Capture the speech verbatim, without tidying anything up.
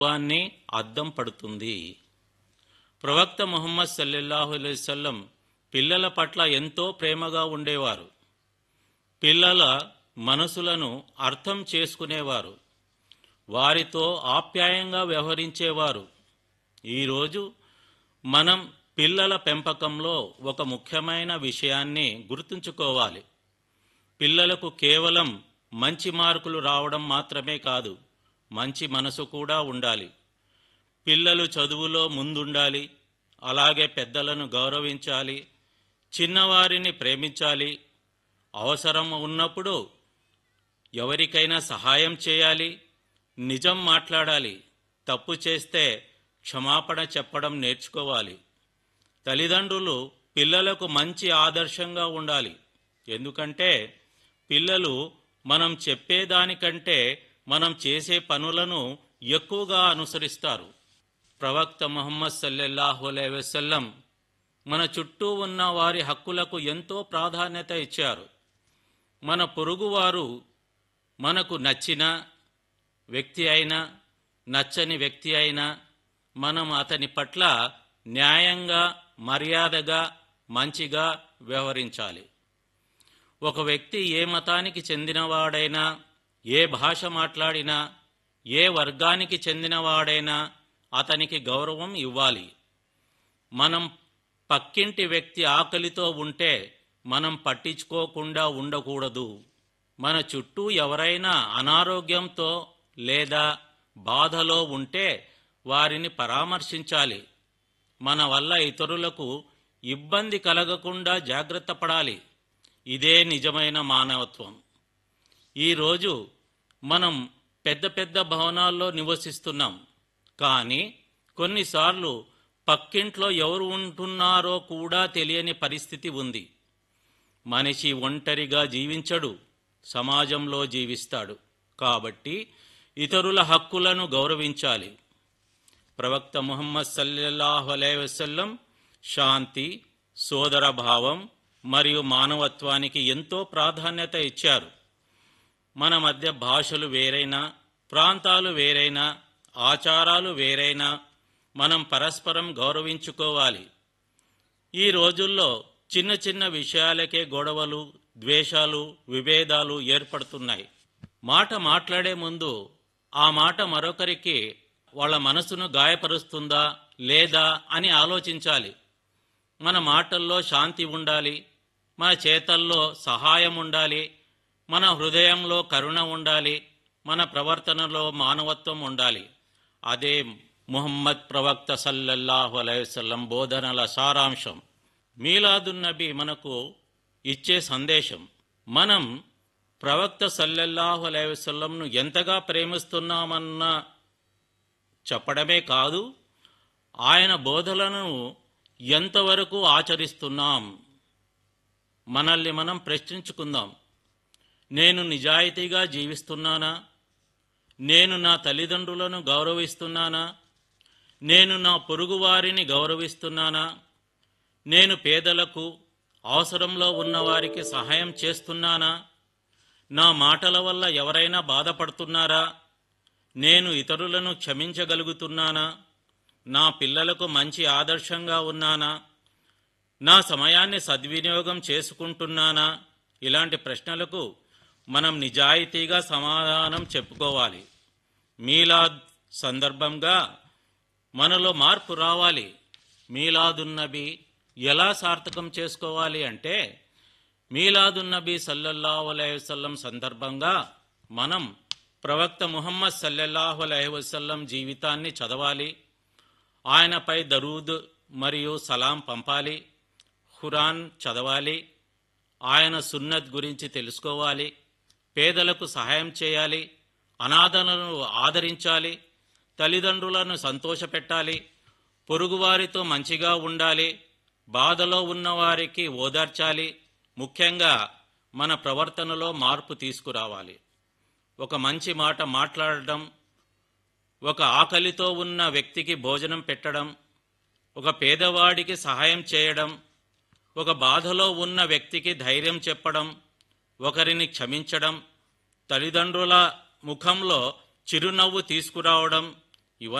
వాన్ని అద్దం పడుతుంది. ప్రవక్త ముహమ్మద్ సల్లల్లాహు అలైహి వసల్లం పిల్లల పట్ల ఎంతో ప్రేమగా ఉండేవారు. పిల్లల మనసులను అర్థం చేసుకునేవారు. వారితో ఆప్యాయంగా వ్యవహరించేవారు. ఈరోజు మనం పిల్లల పెంపకంలో ఒక ముఖ్యమైన విషయాన్ని గుర్తుంచుకోవాలి. పిల్లలకు కేవలం మంచి మార్కులు రావడం మాత్రమే కాదు, మంచి మనసు కూడా ఉండాలి. పిల్లలు చదువులో ముందుండాలి, అలాగే పెద్దలను గౌరవించాలి, చిన్నవారిని ప్రేమించాలి, అవసరం ఉన్నప్పుడు ఎవరికైనా సహాయం చేయాలి, నిజం మాట్లాడాలి, తప్పు చేస్తే క్షమాపణ చెప్పడం నేర్చుకోవాలి. తల్లిదండ్రులు పిల్లలకు మంచి ఆదర్శంగా ఉండాలి. ఎందుకంటే పిల్లలు మనం చెప్పేదానికంటే మనం చేసే పనులను ఎక్కువగా అనుసరిస్తారు. ప్రవక్త ముహమ్మద్ సల్లల్లాహు అలైహి వసల్లం మన చుట్టూ ఉన్న వారి హక్కులకు ఎంతో ప్రాధాన్యత ఇచ్చారు. మన పొరుగువారు మనకు నచ్చిన వ్యక్తి అయినా నచ్చని వ్యక్తి అయినా మనం అతని పట్ల న్యాయంగా, మర్యాదగా, మంచిగా వ్యవహరించాలి. ఒక వ్యక్తి ఏ మతానికి చెందినవాడైనా, ఏ భాష మాట్లాడినా, ఏ వర్గానికి చెందినవాడైనా అతనికి గౌరవం ఇవ్వాలి. మనం పక్కింటి వ్యక్తి ఆకలితో ఉంటే మనం పట్టించుకోకుండా ఉండకూడదు. మన చుట్టూ ఎవరైనా అనారోగ్యంతో లేదా బాధలో ఉంటే వారిని పరామర్శించాలి. మన వల్ల ఇతరులకు ఇబ్బంది కలగకుండా జాగ్రత్త పడాలి. ఇదే నిజమైన మానవత్వం. ఈరోజు మనం పెద్ద పెద్ద భవనాల్లో నివసిస్తున్నాం, కానీ కొన్నిసార్లు పక్కింట్లో ఎవరు ఉంటున్నారో కూడా తెలియని పరిస్థితి ఉంది. మనిషి ఒంటరిగా జీవించడు, సమాజంలో జీవిస్తాడు. కాబట్టి ఇతరుల హక్కులను గౌరవించాలి. ప్రవక్త ముహమ్మద్ సల్లల్లాహు అలైహి వసల్లం శాంతి, సోదరభావం మరియు మానవత్వానికి ఎంతో ప్రాధాన్యత ఇచ్చారు. మన మధ్య భాషలు వేరైనా, ప్రాంతాలు వేరైనా, ఆచారాలు వేరైనా మనం పరస్పరం గౌరవించుకోవాలి. ఈ రోజుల్లో చిన్న చిన్న విషయాలకే గొడవలు, ద్వేషాలు, విభేదాలు ఏర్పడుతున్నాయి. మాట మాట్లాడే ముందు ఆ మాట మరొకరికి వాళ్ళ మనసును గాయపరుస్తుందా లేదా అని ఆలోచించాలి. మన మాటల్లో శాంతి ఉండాలి, మన చేతల్లో సహాయం ఉండాలి, మన హృదయంలో కరుణ ఉండాలి, మన ప్రవర్తనలో మానవత్వం ఉండాలి. అదే ముహమ్మద్ ప్రవక్త సల్లల్లాహు అలైహి వసల్లం బోధనల సారాంశం. మీలాదున్ నబీ మనకు ఇచ్చే సందేశం. మనం ప్రవక్త సల్లల్లాహు అలైహి వసల్లంను ఎంతగా ప్రేమిస్తున్నామన్న చెప్పడమే కాదు, ఆయన బోధనలను ఎంతవరకు ఆచరిస్తున్నాం. మనల్ని మనం ప్రశ్నించుకుందాం. నేను నిజాయితీగా జీవిస్తున్నానా? నేను నా తల్లిదండ్రులను గౌరవిస్తున్నానా? నేను నా పొరుగువారిని గౌరవిస్తున్నానా? నేను పేదలకు, అవసరంలో ఉన్నవారికి సహాయం చేస్తున్నానా? నా మాటల వల్ల ఎవరైనా బాధపడుతున్నారా? నేను ఇతరులను క్షమించగలుగుతున్నానా? నా పిల్లలకు మంచి ఆదర్శంగా ఉన్నానా? నా సమయాన్ని సద్వినియోగం చేసుకుంటున్నానా? ఇలాంటి ప్రశ్నలకు మనం నిజాయితీగా సమాధానం చెప్పుకోవాలి. మీలాద్ సందర్భంగా మనలో మార్పు రావాలి. మీలాదున్నబీ ఎలా సార్థకం చేసుకోవాలి అంటే, మీలాదున్నబీ సల్లల్లాహు అలైహి వసల్లం సందర్భంగా మనం ప్రవక్త ముహమ్మద్ సల్లల్లాహు అలైహి వసల్లం జీవితాన్ని చదవాలి. ఆయనపై దరూద్ మరియు సలాం పంపాలి. ఖురాన్ చదవాలి. ఆయన సున్నత్ గురించి తెలుసుకోవాలి. పేదలకు సహాయం చేయాలి. అనాథలను ఆదరించాలి. తల్లిదండ్రులను సంతోషపెట్టాలి. పొరుగువారితో మంచిగా ఉండాలి. బాధలో ఉన్నవారికి ఓదార్చాలి. ముఖ్యంగా మన ప్రవర్తనలో మార్పు తీసుకురావాలి. ఒక మంచి మాట మాట్లాడడం, ఒక ఆకలితో ఉన్న వ్యక్తికి భోజనం పెట్టడం, ఒక పేదవాడికి సహాయం చేయడం, ఒక బాధలో ఉన్న వ్యక్తికి ధైర్యం చెప్పడం, ఒకరిని క్షమించడం, తల్లిదండ్రుల ముఖంలో చిరునవ్వు తీసుకురావడం,